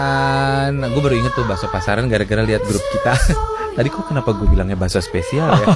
Gue baru inget tuh bakso pasaran gara-gara lihat grup kita. Tadi kok kenapa gue bilangnya bakso spesial ya?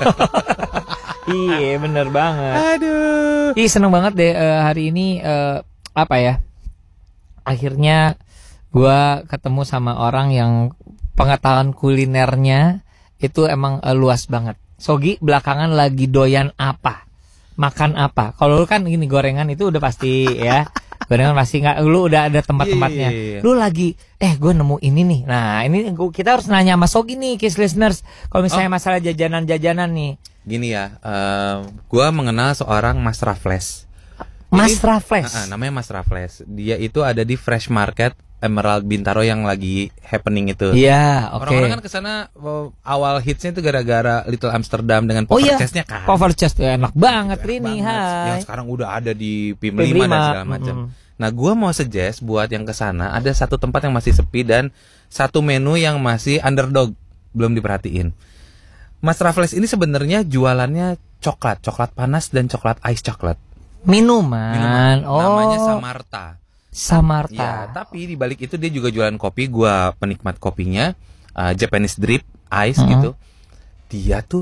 Iya bener banget. Aduh. Ih seneng banget deh hari ini apa ya? Akhirnya gue ketemu sama orang yang pengetahuan kulinernya itu emang luas banget. Sogi belakangan lagi doyan apa? Makan apa? Kalau lu kan gini gorengan itu udah pasti ya. Gorengan pasti nggak. Lu udah ada tempat-tempatnya. Iya. Lu lagi gue nemu ini nih. Nah ini kita harus nanya sama Sogi nih, Kiss Listeners. Kalau misalnya masalah jajanan-jajanan nih. Gini ya, gue mengenal seorang Mas Raffles. Mas Raffles. Namanya Mas Raffles. Dia itu ada di Fresh Market Emerald Bintaro yang lagi happening itu. Iya, oke. Orang-orang kan kesana awal hitsnya itu gara-gara Little Amsterdam dengan Power Chest-nya kan. Power Chest enak banget Rini, hai. Yang sekarang udah ada di PIM 5 dan segala macam. Nah, gue mau suggest buat yang kesana ada satu tempat yang masih sepi dan satu menu yang masih underdog, belum diperhatiin. Mas Raffles ini sebenarnya jualannya coklat panas dan coklat ice coklat. Minuman. Oh. Namanya Samarta. Samarta. Ya, tapi di balik itu dia juga jualan kopi. Gua penikmat kopinya, Japanese drip ice gitu. Dia tuh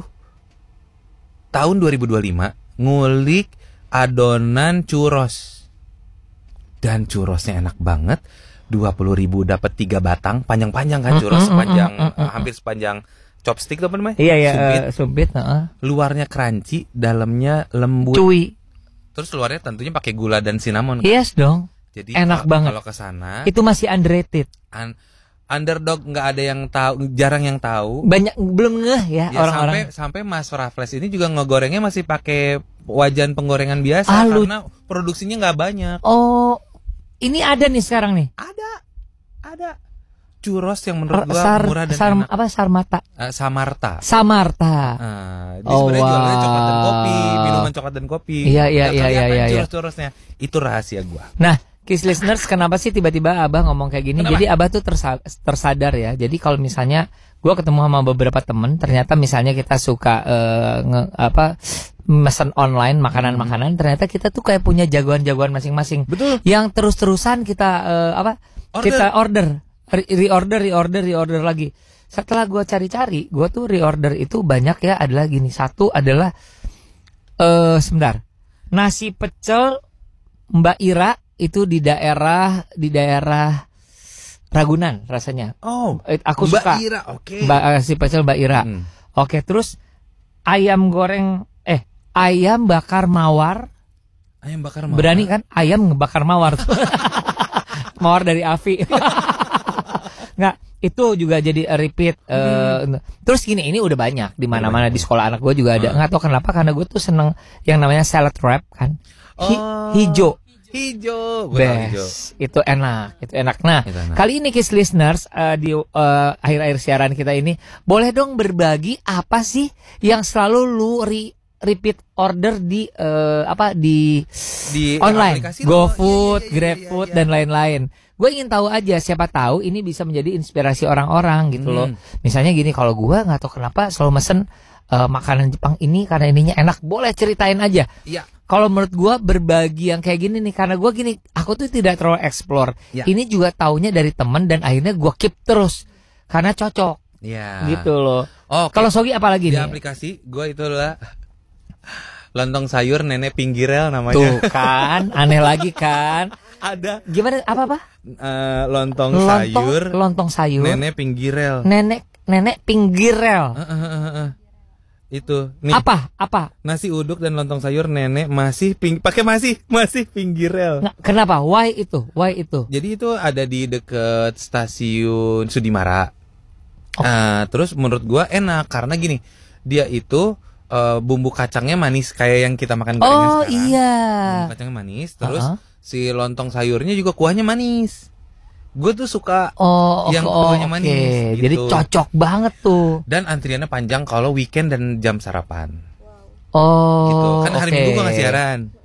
tahun 2025 ngulik adonan churros. Dan churrosnya enak banget. 20.000 dapat 3 batang, panjang-panjang kan churros sepanjang hampir sepanjang chopstick tuh apa namanya? Iya, sumpit. Luarnya crunchy, dalamnya lembut. Cuy. Terus luarnya tentunya pakai gula dan cinnamon. Yes dong. Jadi enak banget. Kalau ke sana itu masih underrated. Underdog nggak ada yang tahu, jarang yang tahu. Banyak belum ngeh ya orang-orang. Sampai Mas Raffles ini juga ngegorengnya masih pakai wajan penggorengan biasa karena produksinya nggak banyak. Oh, ini ada nih sekarang nih. Ada. Churros yang menurut gua murah dan enak. Apa Samarta? Samarta. Dia sebenarnya jualannya coklat dan kopi, minuman coklat dan kopi. Iya. Churros-churrosnya itu rahasia gua. Nah, Kiss Listeners, kenapa sih tiba-tiba Abah ngomong kayak gini? Kenapa? Jadi Abah tuh tersadar ya. Jadi kalau misalnya gua ketemu sama beberapa temen, ternyata misalnya kita suka mesen online makanan-makanan, ternyata kita tuh kayak punya jagoan-jagoan masing-masing. Betul. Yang terus-terusan kita kita order. Reorder lagi. Setelah gue cari-cari, gue tuh reorder itu banyak ya. Adalah gini, satu adalah sebentar, nasi pecel Mbak Ira itu di daerah Ragunan rasanya. Oh, aku Mbak suka. Ira, oke. Nasi pecel Mbak Ira. Oke, terus ayam bakar mawar. Ayam bakar mawar. Berani kan? Ayam ngebakar mawar. Mawar dari Avi. Nggak, itu juga jadi repeat. Terus gini, ini udah banyak di mana-mana di sekolah anak gue juga ada. Nggak tahu kenapa, karena gue tuh seneng yang namanya salad wrap kan. Hijau. Best. Itu enak. Nah, kali ini Kiss Listeners di akhir-akhir siaran kita ini boleh dong berbagi apa sih yang selalu lu repeat order di online, GoFood, GrabFood dan lain-lain. Gue ingin tahu aja, siapa tahu ini bisa menjadi inspirasi orang-orang gitu loh. Misalnya gini, kalau gue nggak tahu kenapa selalu mesen makanan Jepang ini karena ininya enak. Boleh ceritain aja. Iya. Kalau menurut gue berbagi yang kayak gini nih, karena gue gini, aku tuh tidak terlalu explore. Ya. Ini juga taunya dari temen dan akhirnya gue keep terus karena cocok. Iya. Gitu loh. Kalau Sogi apa lagi di nih? Aplikasi gue itu lah lontong sayur nenek pinggirel namanya. Tuh kan, aneh lagi kan. Ada. Gimana? Apa? Lontong sayur nenek pinggirel. Nenek pinggirel. Itu. Nih. Apa? Nasi uduk dan lontong sayur nenek masih pinggirel. Nah, kenapa? Why itu? Jadi itu ada di deket stasiun Sudimara. Terus menurut gua enak karena gini, dia itu bumbu kacangnya manis kayak yang kita makan gorengan sekarang. Oh iya. Bumbu kacangnya manis, terus si lontong sayurnya juga kuahnya manis. Gue tuh suka yang kuahnya manis. Gitu. Jadi cocok banget tuh. Dan antriannya panjang kalau weekend dan jam sarapan. Oh. Gitu. Kan hari Minggu gue nggak siaran.